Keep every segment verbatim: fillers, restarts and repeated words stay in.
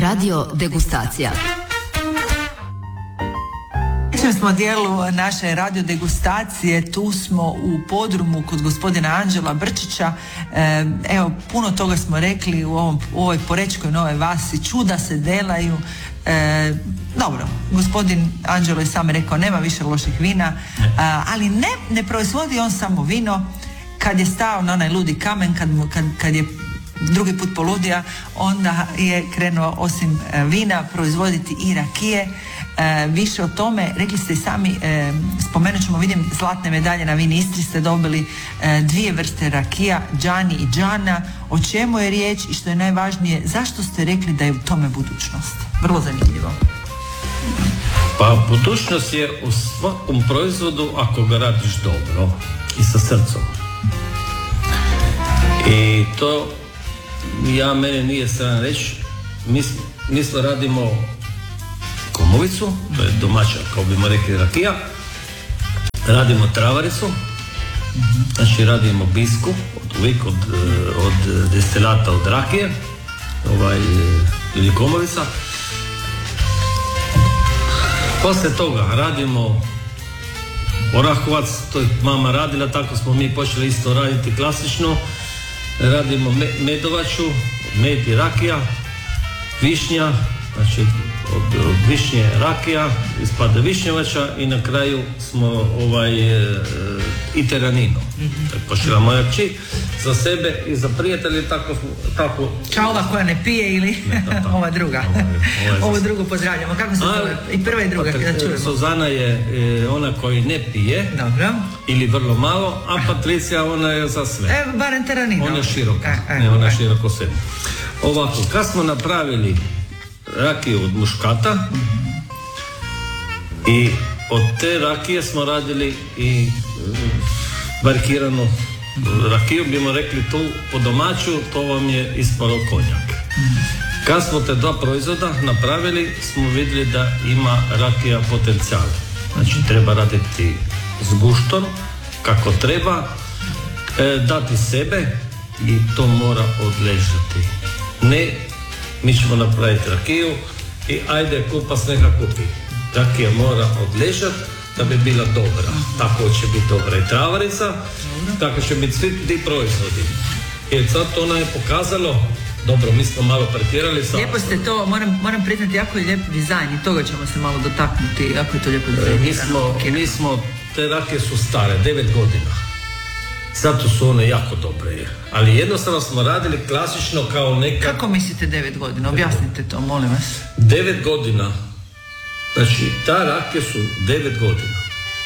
Radio degustacija. U trećem smo dijelu naše radio degustacije, tu smo u podrumu kod gospodina Anđela Brčića. Evo, puno toga smo rekli u, ovom, u ovoj Porečkoj Novoj Vasi, čuda se delaju. E, dobro, gospodin Anđelo je sam rekao nema više loših vina, a, ali ne, ne proizvodi on samo vino. Kad je stao na onaj ludi kamen, kad, mu, kad, kad je drugi put poludija, onda je krenuo osim e, vina proizvoditi i rakije. E, više o tome, rekli ste i sami, e, spomenut ćemo, vidim zlatne medalje na Vini Istri ste dobili, e, dvije vrste rakija, Đani i Đana. O čemu je riječ i što je najvažnije, zašto ste rekli da je u tome budućnost? Vrlo zanimljivo. Pa budućnost je u svakom proizvodu ako ga radiš dobro i sa srcom. I to ja mene nije strano reći, mi, mi smo radimo komovicu, to je domaća, kao bimo rekli, rakija, radimo travaricu, znači radimo bisku, od, uvijek od, od destilata od rakije, ovaj, ili komovica. Poslije toga radimo orahovac, to je mama radila, tako smo mi počeli isto raditi klasično. Radimo me, medovaču, med i rakija, višnja, znači od, od višnje rakija, ispada višnjevača i na kraju smo ovaj e, i teranino. Mm-hmm. Tako počela moja kći za sebe i za prijatelje, tako, tako... Ča ova koja ne pije ili ne, ta, ta. ova druga? Ovo drugo pozdravljamo. Kako se zove? I prva i druga. Patri, Suzana je e, ona koji ne pije. Dobro. Ili vrlo malo, a Patricija ona je za sve. E, barem teranino. Ona je široka. E, e, ne, ona je e. široko sve. Ovako, kad smo napravili rakiju od muškata, mm-hmm. i od te rakije smo radili i barikiranu rakiju, bimo rekli tu po domaću, to vam je ispalo konjak. Mm-hmm. Kad smo te dva proizvoda napravili, smo vidjeli da ima rakija potencijal. Znači treba raditi s guštom, kako treba, e, dati sebe i to mora odležati. Ne, mi ćemo napraviti rakiju i ajde kupac neka kupi. Rakija mora odležati da bi bila dobra. Tako će biti dobra i travarica, tako će biti svi ti proizvodi. Jer sad ona je pokazalo, dobro, mi smo malo pretjerali sa... Lijepo ste to, moram, moram priznati, jako je lijep dizajn i toga ćemo se malo dotaknuti, jako je to lijepo dizajnirano. Mi smo, mi smo, te rakije su stare, devet godina. Zato su one jako dobre. Ali jednostavno smo radili klasično kao neka... Kako mislite devet godina? Objasnite to, molim vas. Devet godina. Znači, ta rakije su devet godina.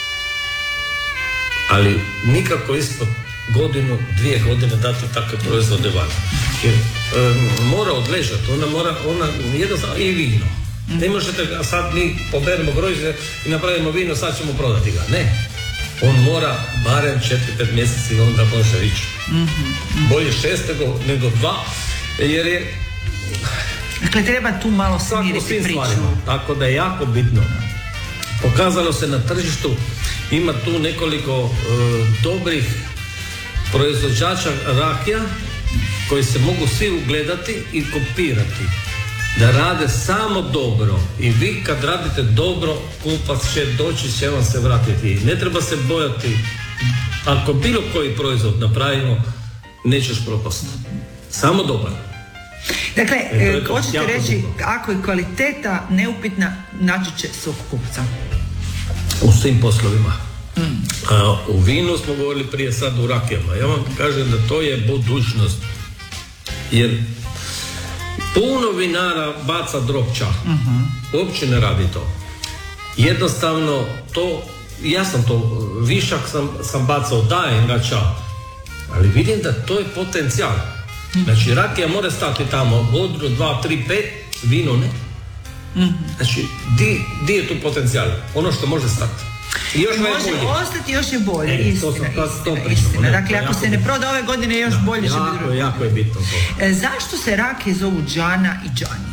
Ali nikako ispod godinu, dvije godine dati takve proizvode van. Jer um, mora odležati, ona mora, ona jednostavno i vino. Mm. Ne možete, a sad mi poberemo grožđe i napravimo vino, sad ćemo prodati ga. Ne. On mora barem četiri pet mjeseci i onda može ići. Mm-hmm. Bolje šest nego, nego dva, jer je... Dakle, treba tu malo smiriti priču. Tako da je jako bitno. Pokazalo se na tržištu, ima tu nekoliko uh, dobrih proizvođača rakija koji se mogu svi ugledati i kopirati. Da rade samo dobro i vi kad radite dobro, kupac će doći, će vam se vratiti. Ne treba se bojati, ako bilo koji proizvod napravimo, nećeš propasti. Samo dobar. Dakle, e, hoćete reći, dobro. Ako je kvaliteta neupitna, naći će svog kupca. U svim poslovima. Mm. A, u vinu smo govorili prije, sad u rakijama. Ja vam kažem da to je budućnost. Jer puno vinara baca drog ča. Mm-hmm. Uopće ne radi to. Jednostavno to, ja sam to, višak sam, sam bacao, dajem ga ča. Ali vidim da to je potencijal. Mm-hmm. Znači rakija mora stati tamo godinu, dva, tri, pet, vino ne. Mm-hmm. Znači, di, di je tu potencijal? Ono što može stati. I još može bolje ostati, još je bolje. E, istina, to sam, to, istina, to pričamo, istina. Ne, dakle, ako se ne proda ove godine, još da, bolje jako, će biti drugo. Jako je bitno to. E, zašto se rakije zovu Đana i Đani?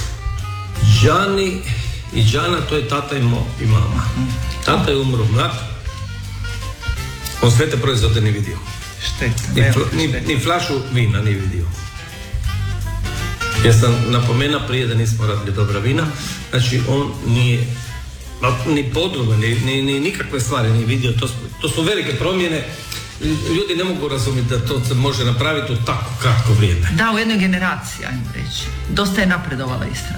Đani i Đana, to je tata i, mo, i mama. Mm. Tata je umro mlad. On sve te proizvode nije vidio. Šteta. Ni, fl, ni, ni flašu vina nije vidio. Ja sam napomenuo prije da nismo radili dobra vina, znači on nije ni podrume, ni, ni, ni nikakve stvari nije vidio, to, to su velike promjene, ljudi ne mogu razumjeti da to se može napraviti u tako kratko vrijeme. Da, u jednoj generaciji, ajmo reći. Dosta je napredovala Istra.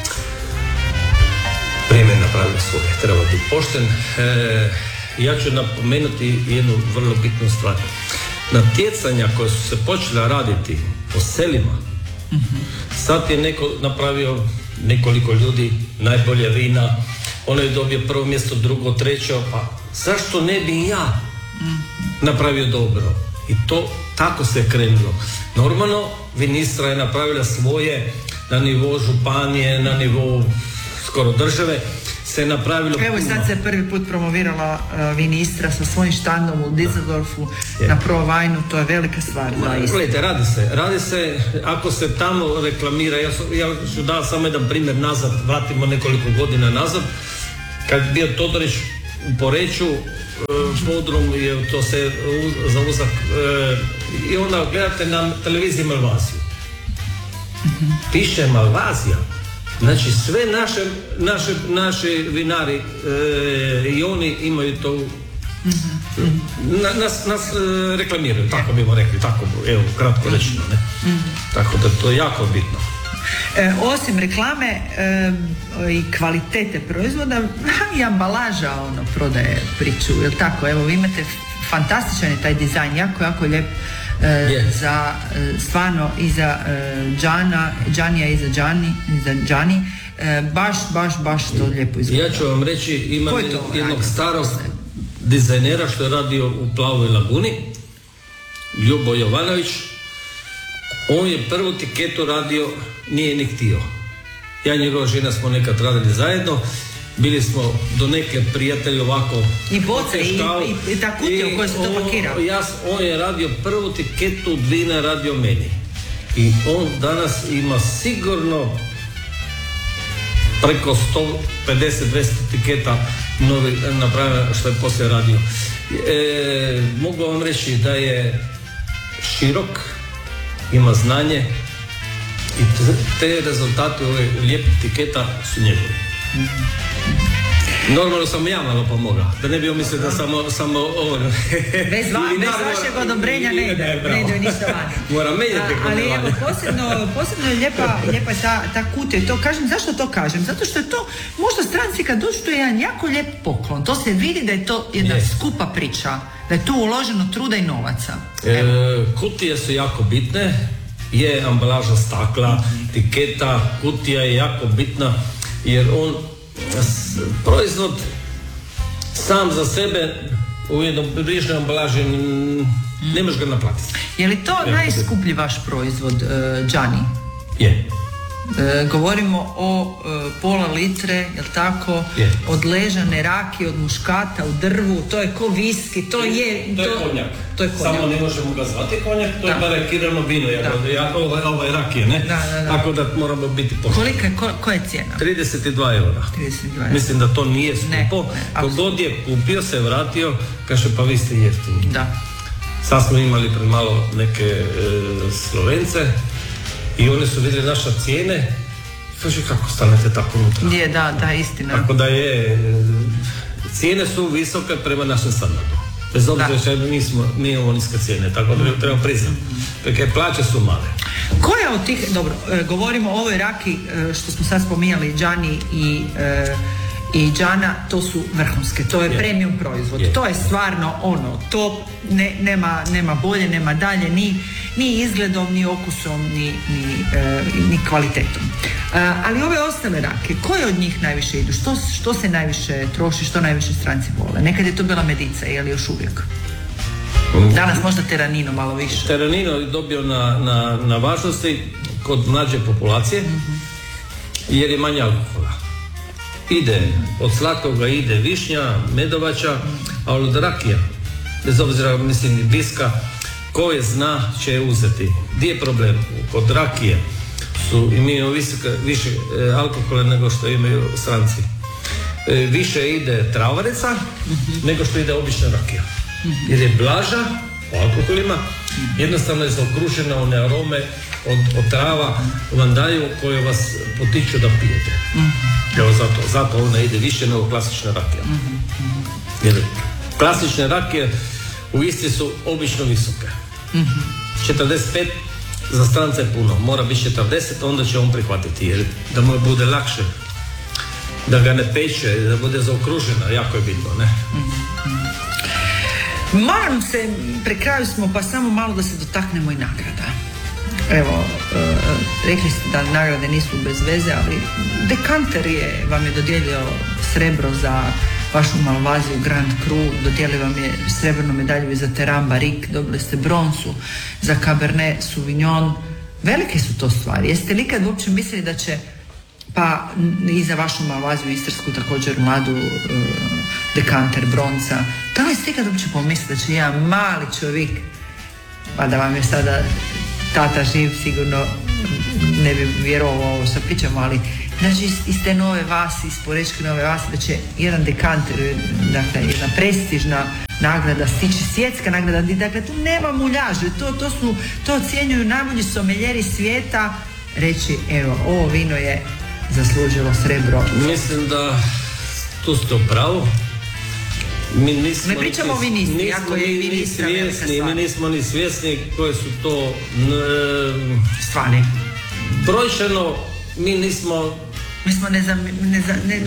Vrijeme je napravio svoje, treba biti pošten. E, ja ću napomenuti jednu vrlo bitnu stvar. Natjecanja koje su se počela raditi po selima, mm-hmm. sad je neko napravio nekoliko ljudi najbolje vina, ono je dobio prvo mjesto, drugo, treće, pa zašto ne bi ja napravio dobro? I to tako se krenulo. Normalno, Vinistra je napravila svoje na nivou županije, na nivou skoro države, se je napravilo Evo i sad se prvi put promovirala uh, Vinistra sa svojim štandom u Düsseldorfu na Pro Vajnu, to je velika stvar. Gledajte, radi se, radi se, ako se tamo reklamira, ja, su, ja ću dati samo jedan primjer nazad, vratimo nekoliko godina nazad, kad je bio Todorić u Poreču, podrum je to se uz, za uzak e, i onda gledate na televiziji Malvaziju. Mm-hmm. Piše Malvazija. Znači sve naše, naše, naše vinari e, i oni imaju to mm-hmm. na, nas, nas e, reklamiraju, yeah. tako bimo rekli, tako, evo, kratko rečeno, ne? Mm-hmm. Tako da to je jako bitno. E, osim reklame e, i kvalitete proizvoda i ambalaža ono prodaje priču, jel tako? Evo vi imate fantastičan je taj dizajn, jako, jako lijep e, yes. za e, stvarno i za e, Džana, Džanija i za Džani, i za Džani e, baš, baš, baš to lijepo izgleda. Ja ću vam reći, imam jednog starog dizajnera što je radio u Plavoj laguni, Ljubo Jovanović. On je prvu tiketu radio, nije ni htio. Ja i njegova žena smo nekad radili zajedno, bili smo do neke prijatelji ovako. I boce, i, i, i ta kutija u kojoj se to pakirao. Ja, on je radio prvu tiketu, Dvina radio meni. I on danas ima sigurno preko sto pedeset do dvjesto tiketa novi napravljeno što je poslije radio. E, mogu vam reći da je širok, ima znanje i te rezultate ove lijepe tiketa su njegovi. Normalno sam ja malo pomogao, da ne bi mislili da samo, samo ovo... Bez, va, bez vašeg odobrenja ne ide, ne ide ništa van. Moram menjati. Ali evo, posebno, posebno je lijepa, lijepa ta, ta kutija. To kažem, zašto to kažem? Zato što je to, možda stranci kad dođu, to je jedan jako lijep poklon. To se vidi da je to jedna yes. skupa priča, da je tu uloženo truda i novaca. E, kutije su jako bitne, je ambalaža stakla, tiketa, kutija je jako bitna, jer on proizvod sam za sebe u jednom bližnoj ambalaži ne možeš ga naplatiti. Je li to je najskuplji vaš proizvod, Džani? Je. E, govorimo o e, pola litre, jel tako, je. Od ležane rakije, od muškata u drvu, to je ko viski, to je... To, to je konjak. To je konjak. Samo ne možemo ga zvati konjak, to da. je barekirano vino, jako, ovaj, ovaj rakije, ne? Da, da, da. Tako da moramo biti pošteni. Kolika je, ko, koja je cijena? trideset dva eura. trideset dva eura. Mislim da to nije skupo. Kod god je kupio, se vratio, kaže pa vi ste jeftini. Da. Sad smo imali pred malo neke e, Slovence, i oni su vidjeli naše cijene, kaže kako stanete tako unutra. Je, da, da, istina. Tako da je, cijene su visoke prema našem standardu. Bez obzira što nismo, nije ovo niske cijene, tako da mm. treba priznati. Dakle, plaće su male. Koja od tih, dobro, govorimo o ovoj raki, što smo sad spominjali, Džani i... i Džana, to su vrhunske, to je yeah. premium proizvod, yeah. to je stvarno ono, to ne, nema, nema bolje, nema dalje, ni, ni izgledom, ni okusom, ni, ni, e, ni kvalitetom. E, ali ove ostale rake, koje od njih najviše idu? Što, što se najviše troši, što najviše stranci vole? Nekad je to bila medica, je li još uvijek? Danas možda teranino malo više. Teranino je dobio na, na, na važnosti kod mlađe populacije, mm-hmm. jer je manje alkohola. Ide, od slatkoga ide višnja, medovača, a od rakija, bez obzira, mislim, viska, ko je zna će je uzeti. Gdje je problem? Kod rakije su imaju visoka, više e, alkohola nego što imaju stranci. E, više ide travarica mm-hmm. nego što ide obična rakija. Mm-hmm. Jer je blaža po alkoholima, jednostavno je zaokružena one arome od, od trava vam daju koje vas potiču da pijete. Mm-hmm. Evo zato, zato ona ide više nego klasična rakija. Mm-hmm. Jer klasične rakije u Istri su obično visoke. Mm-hmm. četrdeset pet za strance je puno, mora biti četrdeset, onda će on prihvatiti, jer da mu bude lakše, da ga ne peče, da bude zaokružena, jako je bitno, ne? Mm-hmm. Moram se, pre kraju smo, pa samo malo da se dotaknemo i nagrada. Evo, e, rekli ste da nagrade nisu bez veze, ali Dekanter je, vam je dodijelio srebro za vašu Malvaziju Grand Cru, dodijelio vam je srebrnu medalju i za Teran Barrique, dobili ste broncu za Cabernet Sauvignon. Velike su to stvari. Jeste li kad uopće mislili da će, pa i za vašu Malvaziju Istarsku također mladu e, Dekanter, bronca, da li ste ikad uopće pomislili da će jedan mali čovjek, pa da vam je sada tata živ, sigurno ne bi vjerovao ovo što pričamo, ali znači iz, iz te Nove Vasi, iz Porečke Nove Vasi, da će jedan Dekanter, dakle jedna prestižna nagrada stići, svjetska nagrada, dakle tu nema muljaže, to, to, su, to ocjenjuju najbolji someljeri svijeta, reći evo, ovo vino je zaslužilo srebro. Mislim da tu ste u pravu. Mi nismo, ne pričamo o vinisti, nismo, ako je ni svjesni, mi nismo ni svjesni koje su to n- stvari. Brojčano mi nismo mi smo ne, za, ne, za, ne